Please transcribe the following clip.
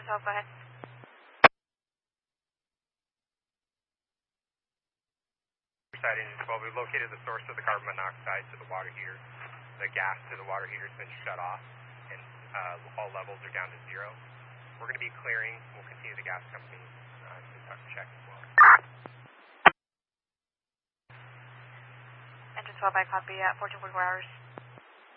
12, go ahead. Side engine 12, we've located the source of the carbon monoxide to the water heater. The gas to the water heater has been shut off, and all levels are down to 0. We're going to be clearing. We'll continue the gas company to check as well. Engine 12, I copy at 14.4 hours.